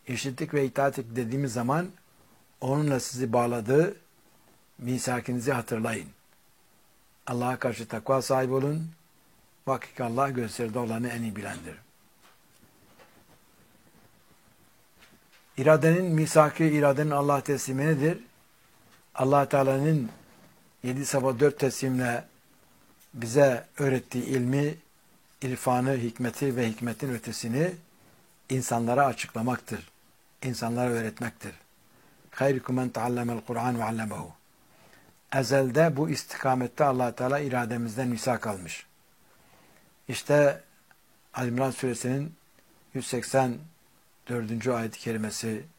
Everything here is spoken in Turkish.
işittik ve itaat ettik dediğimiz zaman onunla sizi bağladığı misakinizi hatırlayın. Allah'a karşı takva sahibi olun. Vakit Allah gösteride olanı en iyi bilendir. İradenin misaki, iradenin Allah tesliminidir. Allah Teala'nın 7 sabah 4 teslimle bize öğrettiği ilmi, irfanı, hikmeti ve hikmetin ötesini insanlara açıklamaktır. İnsanlara öğretmektir. Hayrukum men taallamel Kur'an ve allemehu. Ezelde bu istikamette Allah Teala irademizden misak almış. İşte Ali İmran suresinin 184. ayet-i kerimesi